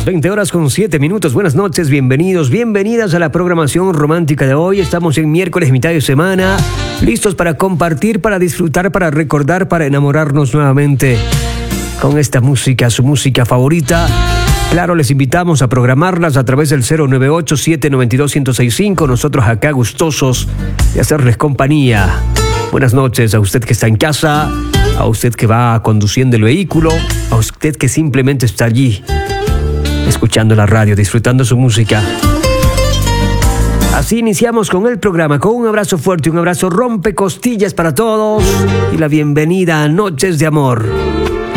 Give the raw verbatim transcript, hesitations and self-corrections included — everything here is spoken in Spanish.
veinte horas con siete minutos. Buenas noches, bienvenidos, bienvenidas a la programación romántica de hoy. Estamos en miércoles, mitad de semana, listos para compartir, para disfrutar, para recordar, para enamorarnos nuevamente con esta música, su música favorita. Claro, les invitamos a programarlas a través del cero nueve ocho, siete nueve dos, uno cero seis cinco. Nosotros acá gustosos de hacerles compañía. Buenas noches a usted que está en casa, a usted que va conduciendo el vehículo, a usted que simplemente está allí, escuchando la radio, disfrutando su música. Así iniciamos con el programa, con un abrazo fuerte, un abrazo rompecostillas para todos y la bienvenida a Noches de Amor.